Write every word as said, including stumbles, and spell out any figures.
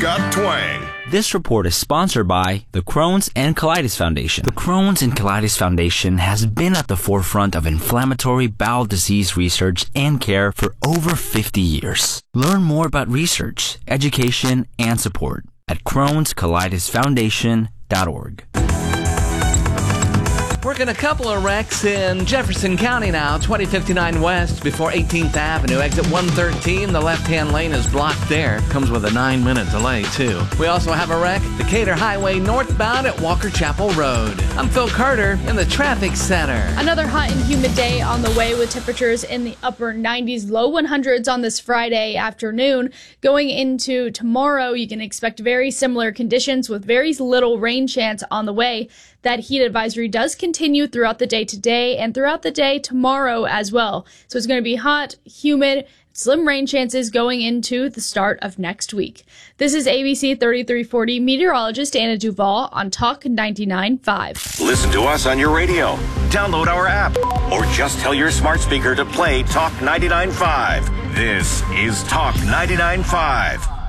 got twang. This report is sponsored by the Crohn's and Colitis Foundation. The Crohn's and Colitis Foundation has been at the forefront of inflammatory bowel disease research and care for over fifty years. Learn more about research, education, and support at crohns colitis foundation dot org. Working a couple of wrecks in Jefferson County now, twenty fifty-nine West before eighteenth Avenue. Exit one thirteen, the left-hand lane is blocked there. Comes with a nine-minute delay, too. We also have a wreck, Decatur Highway northbound at Walker Chapel Road. I'm Phil Carter in the traffic center. Another hot and humid day on the way with temperatures in the upper nineties, low hundreds on this Friday afternoon. Going into tomorrow, you can expect very similar conditions with very little rain chance on the way. That heat advisory does continue throughout the day today and throughout the day tomorrow as well. So it's going to be hot, humid, slim rain chances going into the start of next week. This is A B C thirty-three forty meteorologist Anna Duvall on Talk ninety-nine point five. Listen to us on your radio. Download our app. Or just tell your smart speaker to play Talk ninety-nine point five. This is Talk ninety-nine point five.